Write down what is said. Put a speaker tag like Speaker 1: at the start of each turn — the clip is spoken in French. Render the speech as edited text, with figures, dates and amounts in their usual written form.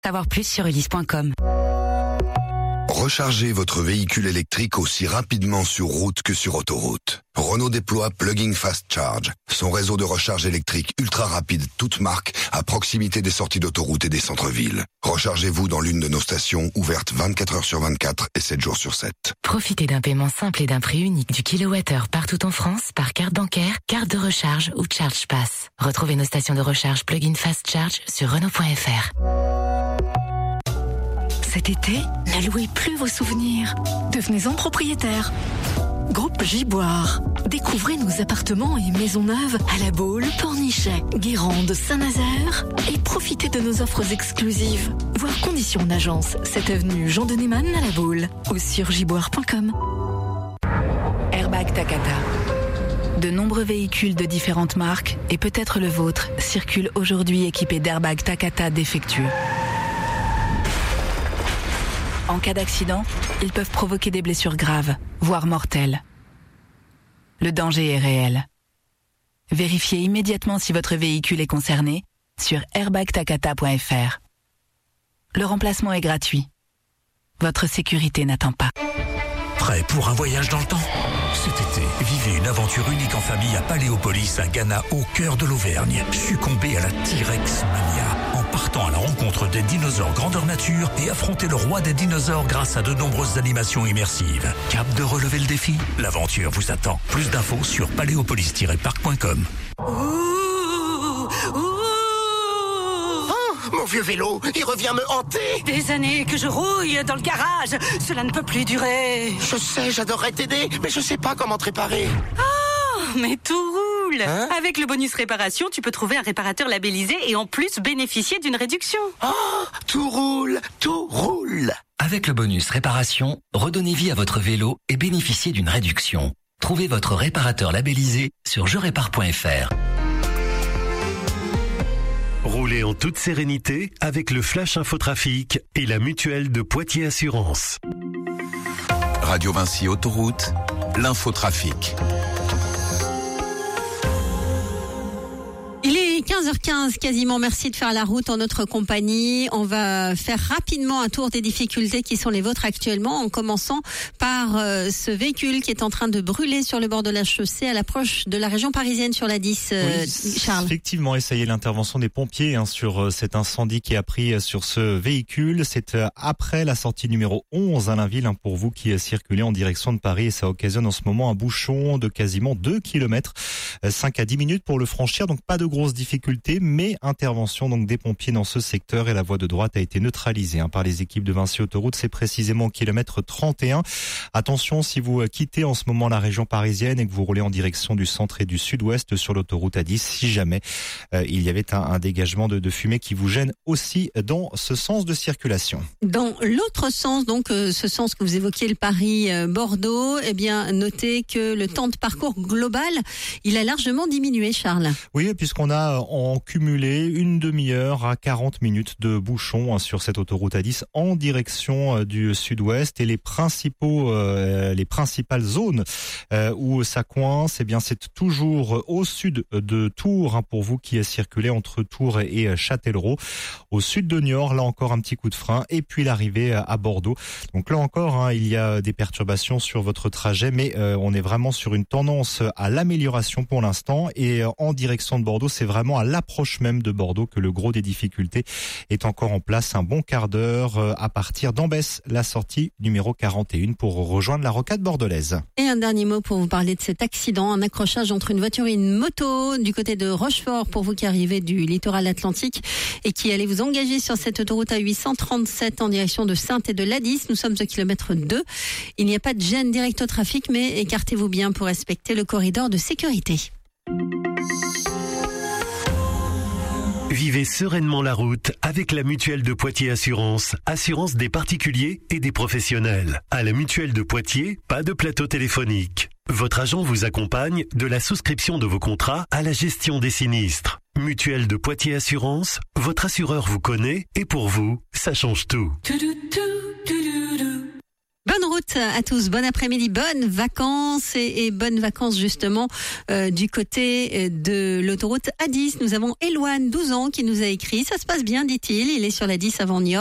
Speaker 1: Savoir plus sur ulysse.com.
Speaker 2: Rechargez votre véhicule électrique aussi rapidement sur route que sur autoroute. Renault déploie Plug-in Fast Charge, son réseau de recharge électrique ultra rapide, toute marque, à proximité des sorties d'autoroute et des centres-villes. Rechargez-vous dans l'une de nos stations, ouvertes 24 heures sur 24 et 7 jours sur 7.
Speaker 1: Profitez d'un paiement simple et d'un prix unique du kilowattheure partout en France par carte bancaire, carte de recharge ou Charge Pass. Retrouvez nos stations de recharge Plug-in Fast Charge sur Renault.fr. Cet été, ne louez plus vos souvenirs. Devenez-en propriétaire. Groupe Giboire. Découvrez nos appartements et maisons neuves à La Baule, Pornichet, Guérande, Saint-Nazaire et profitez de nos offres exclusives. Voir conditions d'agence, cette avenue Jean de Neyman à La Baule ou sur giboire.com.
Speaker 3: Airbag Takata. De nombreux véhicules de différentes marques, et peut-être le vôtre, circulent aujourd'hui équipés d'airbags Takata défectueux. En cas d'accident, ils peuvent provoquer des blessures graves, voire mortelles. Le danger est réel. Vérifiez immédiatement si votre véhicule est concerné sur airbagtakata.fr. Le remplacement est gratuit. Votre sécurité n'attend pas.
Speaker 4: Prêt pour un voyage dans le temps ? Cet été, vivez une aventure unique en famille à Paléopolis, à Ghana, au cœur de l'Auvergne. Succombez à la T-Rex Mania en partant à la rencontre des dinosaures grandeur nature et affrontez le roi des dinosaures grâce à de nombreuses animations immersives. Cap de relever le défi ? L'aventure vous attend. Plus d'infos sur paléopolis-parc.com.
Speaker 5: Mon vieux vélo, il revient me hanter.
Speaker 6: Des années que je rouille dans le garage. Cela ne peut plus durer.
Speaker 5: Je sais, j'adorerais t'aider, mais je sais pas comment te réparer.
Speaker 6: Oh, mais tout roule.
Speaker 5: Hein ?
Speaker 6: Avec le bonus réparation, tu peux trouver un réparateur labellisé et en plus bénéficier d'une réduction.
Speaker 5: Oh, tout roule, tout roule.
Speaker 7: Avec le bonus réparation, redonnez vie à votre vélo et bénéficiez d'une réduction. Trouvez votre réparateur labellisé sur jerépare.fr.
Speaker 8: Roulez en toute sérénité avec le Flash Infotrafic et la mutuelle de Poitiers Assurance.
Speaker 9: Radio Vinci Autoroute, l'infotrafic.
Speaker 10: Il est 15h15 quasiment, merci de faire la route en notre compagnie. On va faire rapidement un tour des difficultés qui sont les vôtres actuellement, en commençant par ce véhicule qui est en train de brûler sur le bord de la chaussée à l'approche de la région parisienne sur la 10, Charles.
Speaker 11: Effectivement, essayez l'intervention des pompiers sur cet incendie qui a pris sur ce véhicule. C'est après la sortie numéro 11 à Allainville pour vous qui circulez en direction de Paris et ça occasionne en ce moment un bouchon de quasiment 2 km, 5 à 10 minutes pour le franchir, donc pas de grosses difficultés, mais intervention donc des pompiers dans ce secteur et la voie de droite a été neutralisée par les équipes de Vinci Autoroute. C'est précisément au kilomètre 31. Attention si vous quittez en ce moment la région parisienne et que vous roulez en direction du centre et du sud-ouest sur l'autoroute A10, si jamais il y avait un dégagement de fumée qui vous gêne aussi dans ce sens de circulation.
Speaker 10: Dans l'autre sens, donc ce sens que vous évoquiez, le Paris-Bordeaux, eh bien notez que le temps de parcours global, il a largement diminué, Charles.
Speaker 11: Oui, puisqu'on a en cumulé une demi-heure à 40 minutes de bouchon sur cette autoroute A10 en direction du sud-ouest et les principales zones où ça coince, eh bien c'est toujours au sud de Tours pour vous qui circulez entre Tours et Châtellerault. Au sud de Niort, là encore un petit coup de frein et puis l'arrivée à Bordeaux. Donc là encore, il y a des perturbations sur votre trajet, mais on est vraiment sur une tendance à l'amélioration pour l'instant et en direction de Bordeaux, c'est vraiment à l'approche même de Bordeaux que le gros des difficultés est encore en place. Un bon quart d'heure à partir d'Ambès, la sortie numéro 41 pour rejoindre la rocade bordelaise.
Speaker 10: Et un dernier mot pour vous parler de cet accident, un accrochage entre une voiture et une moto du côté de Rochefort pour vous qui arrivez du littoral atlantique et qui allez vous engager sur cette autoroute A837 en direction de Saintes et de l'A10. Nous sommes au kilomètre 2. Il n'y a pas de gêne directe au trafic, mais écartez-vous bien pour respecter le corridor de sécurité.
Speaker 8: Vivez sereinement la route avec la mutuelle de Poitiers Assurance. Assurance des particuliers et des professionnels. À la mutuelle de Poitiers, pas de plateau téléphonique. Votre agent vous accompagne de la souscription de vos contrats à la gestion des sinistres. Mutuelle de Poitiers Assurance, votre assureur vous connaît et pour vous, ça change tout.
Speaker 10: Bonne route à tous, bon après-midi, bonnes vacances et bonnes vacances justement du côté de l'autoroute A10. Nous avons Éloane, 12 ans, qui nous a écrit. Ça se passe bien, dit-il. Il est sur la 10 avant Niort.